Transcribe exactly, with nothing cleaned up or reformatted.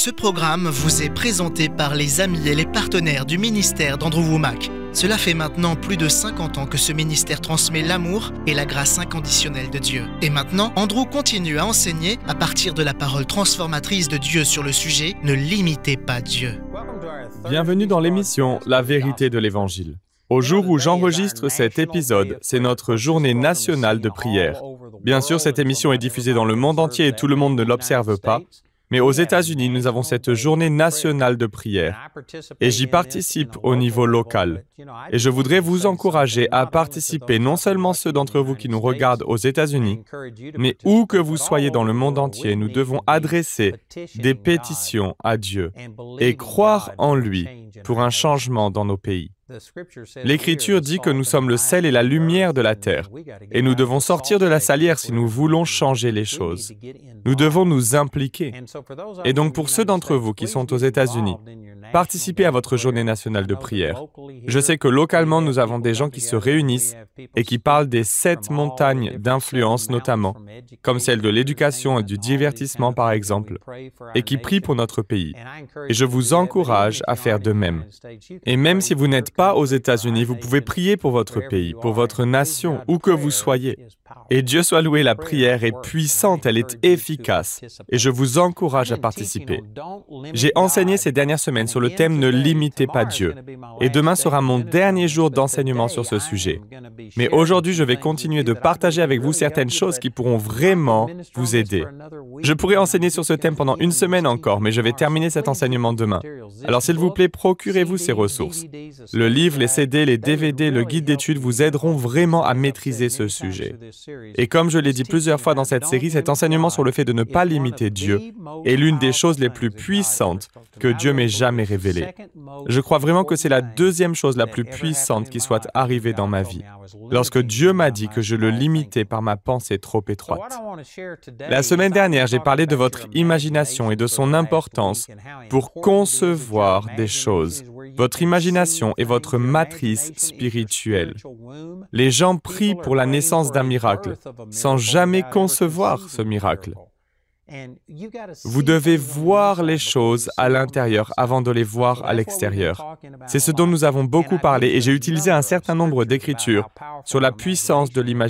Ce programme vous est présenté par les amis et les partenaires du ministère d'Andrew Wommack. Cela fait maintenant plus de cinquante ans que ce ministère transmet l'amour et la grâce inconditionnelle de Dieu. Et maintenant, Andrew continue à enseigner à partir de la parole transformatrice de Dieu sur le sujet « Ne limitez pas Dieu ». Bienvenue dans l'émission « La vérité de l'Évangile ». Au jour où j'enregistre cet épisode, c'est notre journée nationale de prière. Bien sûr, cette émission est diffusée dans le monde entier et tout le monde ne l'observe pas, mais aux États-Unis, nous avons cette journée nationale de prière et j'y participe au niveau local. Et je voudrais vous encourager à participer, non seulement ceux d'entre vous qui nous regardent aux États-Unis, mais où que vous soyez dans le monde entier, nous devons adresser des pétitions à Dieu et croire en lui pour un changement dans nos pays. L'Écriture dit que nous sommes le sel et la lumière de la terre, et nous devons sortir de la salière si nous voulons changer les choses. Nous devons nous impliquer. Et donc pour ceux d'entre vous qui sont aux États-Unis, participez à votre journée nationale de prière. Je sais que localement, nous avons des gens qui se réunissent et qui parlent des sept montagnes d'influence notamment, comme celle de l'éducation et du divertissement par exemple, et qui prient pour notre pays. Et je vous encourage à faire de même. Et même si vous n'êtes pas aux États-Unis, vous pouvez prier pour votre pays, pour votre nation, où que vous soyez. Et Dieu soit loué, la prière est puissante, elle est efficace. Et je vous encourage à participer. J'ai enseigné ces dernières semaines sur le thème « Ne limitez pas Dieu ». Et demain sera mon dernier jour d'enseignement sur ce sujet. Mais aujourd'hui, je vais continuer de partager avec vous certaines choses qui pourront vraiment vous aider. Je pourrais enseigner sur ce thème pendant une semaine encore, mais je vais terminer cet enseignement demain. Alors s'il vous plaît, procurez-vous ces ressources. Le livre, les C D, les D V D, le guide d'études vous aideront vraiment à maîtriser ce sujet. Et comme je l'ai dit plusieurs fois dans cette série, cet enseignement sur le fait de ne pas limiter Dieu est l'une des choses les plus puissantes que Dieu m'ait jamais révélées. Je crois vraiment que c'est la deuxième chose la plus puissante qui soit arrivée dans ma vie, lorsque Dieu m'a dit que je le limitais par ma pensée trop étroite. La semaine dernière, j'ai parlé de votre imagination et de son importance pour concevoir des choses. Votre imagination est votre matrice spirituelle. Les gens prient pour la naissance d'un miracle, sans jamais concevoir ce miracle. Vous devez voir les choses à l'intérieur avant de les voir à l'extérieur. C'est ce dont nous avons beaucoup parlé et j'ai utilisé un certain nombre d'écritures sur la puissance de l'imagination.